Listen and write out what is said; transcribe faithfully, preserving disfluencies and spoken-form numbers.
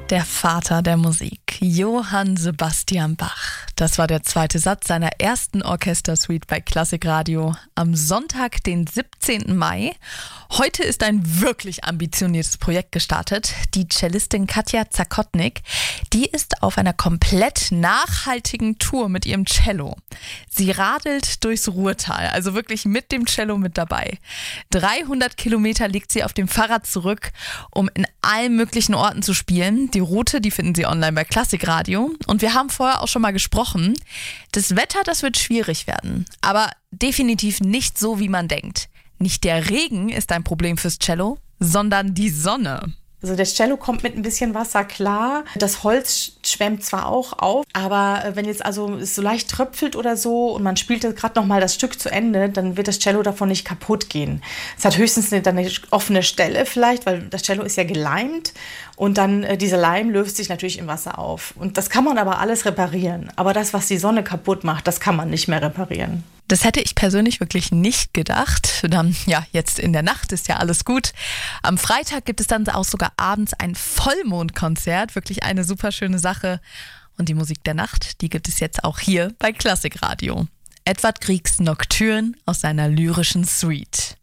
Der Vater der Musik, Johann Sebastian Bach. Das war der zweite Satz seiner ersten Orchestersuite bei Klassikradio am Sonntag, den siebzehnten Mai. Heute ist ein wirklich ambitioniertes Projekt gestartet. Die Cellistin Katja Zakotnik, die ist auf einer komplett nachhaltigen Tour mit ihrem Cello. Sie radelt durchs Ruhrtal, also wirklich mit dem Cello mit dabei. dreihundert Kilometer legt sie auf dem Fahrrad zurück, um in allen möglichen Orten zu spielen. Die Route, die finden Sie online bei Klassikradio. Und wir haben vorher auch schon mal gesprochen. Das Wetter, das wird schwierig werden. Aber definitiv nicht so, wie man denkt. Nicht der Regen ist ein Problem fürs Cello, sondern die Sonne. Also das Cello kommt mit ein bisschen Wasser klar. Das Holz schwemmt zwar auch auf, aber wenn jetzt also es so leicht tröpfelt oder so und man spielt gerade noch mal das Stück zu Ende, dann wird das Cello davon nicht kaputt gehen. Es hat höchstens eine, eine offene Stelle vielleicht, weil das Cello ist ja geleimt und dann äh, dieser Leim löst sich natürlich im Wasser auf. Und das kann man aber alles reparieren. Aber das, was die Sonne kaputt macht, das kann man nicht mehr reparieren. Das hätte ich persönlich wirklich nicht gedacht. Dann, ja, jetzt in der Nacht ist ja alles gut. Am Freitag gibt es dann auch sogar abends ein Vollmondkonzert. Wirklich eine super schöne Sache. Und die Musik der Nacht, die gibt es jetzt auch hier bei Klassikradio. Edvard Griegs Nocturne aus seiner lyrischen Suite.